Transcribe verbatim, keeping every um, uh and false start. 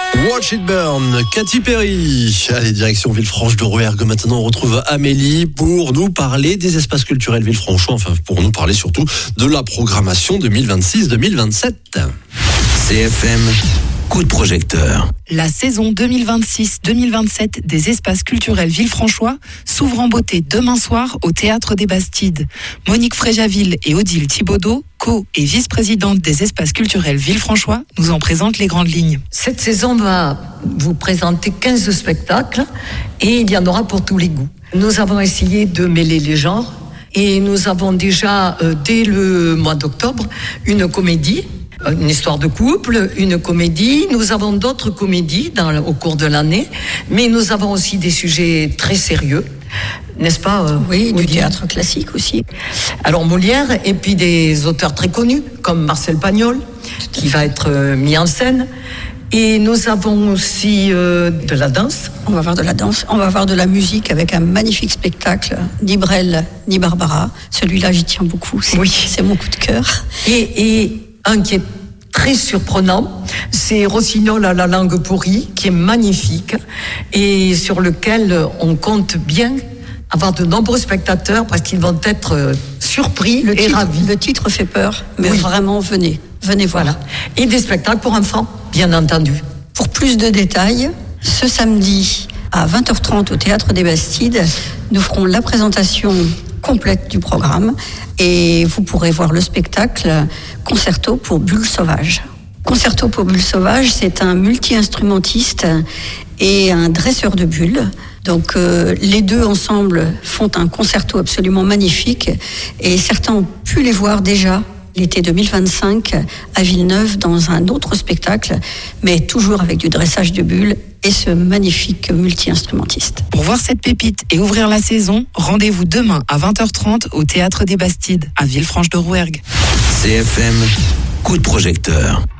Watch It Burn, Katy Perry. Allez, direction Villefranche de Rouergue. Maintenant, on retrouve Amélie pour nous parler des espaces culturels Villefranchois. Enfin, pour nous parler surtout de la programmation deux mille vingt-six deux mille vingt-sept. C F M, coup de projecteur. La saison deux mille vingt-six deux mille vingt-sept des espaces culturels Villefranchois s'ouvre en beauté demain soir au Théâtre des Bastides. Monique Fréjaville et Odile Thibaudeau, co- et vice-présidente des espaces culturels Villefranchois, nous en présentent les grandes lignes. Cette saison va vous présenter quinze spectacles et il y en aura pour tous les goûts. Nous avons essayé de mêler les genres et nous avons déjà, euh, dès le mois d'octobre, une comédie. Une histoire de couple, une comédie. Nous avons d'autres comédies dans, au cours de l'année, mais nous avons aussi des sujets très sérieux, n'est-ce pas euh, Oui, Odile ? du théâtre classique aussi. Alors Molière, et puis des auteurs très connus, comme Marcel Pagnol, qui va être euh, mis en scène. Et nous avons aussi euh, de la danse. On va voir de la danse, on va voir de la musique avec un magnifique spectacle, ni Brel, ni Barbara. Celui-là, j'y tiens beaucoup, c'est, Oui. c'est mon coup de cœur. Et, et un qui est très surprenant, c'est Rossignol à la langue pourrie, qui est magnifique et sur lequel on compte bien avoir de nombreux spectateurs parce qu'ils vont être surpris Le et titre, ravis. le titre fait peur, mais Oui. vraiment, venez, venez voir. Voilà. Et des spectacles pour enfants, bien entendu. Pour plus de détails, ce samedi à vingt heures trente au Théâtre des Bastides, nous ferons la présentation complète du programme et vous pourrez voir le spectacle Concerto pour Bulles Sauvages. Concerto pour Bulles Sauvages, c'est un multi-instrumentiste et un dresseur de bulles. Donc euh, les deux ensemble font un concerto absolument magnifique et certains ont pu les voir déjà l'été deux mille vingt-cinq à Villeneuve dans un autre spectacle, mais toujours avec du dressage de bulles et ce magnifique multi-instrumentiste. Pour voir cette pépite et ouvrir la saison, rendez-vous demain à vingt heures trente au Théâtre des Bastides, à Villefranche de Rouergue. C F M, coup de projecteur.